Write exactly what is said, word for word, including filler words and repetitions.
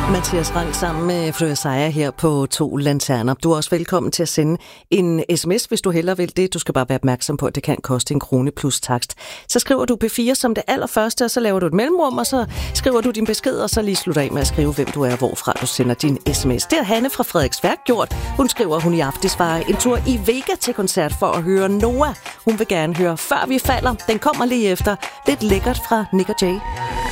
Mathias Rang sammen med Fleur Sejer her på To Lanterner. Du er også velkommen til at sende en sms, hvis du hellere vil det. Du skal bare være opmærksom på, at det kan koste en krone plus takst. Så skriver du P fire som det allerførste, og så laver du et mellemrum, og så skriver du din besked, og så lige slutter af med at skrive, hvem du er, hvorfra du sender din sms. Det har Hanne fra Frederiksværk gjort. Hun skriver, at hun i aftes var en tur i Vega til koncert for at høre Noah. Hun vil gerne høre Før vi falder. Den kommer lige efter. Lidt lækkert fra Nick og Jay.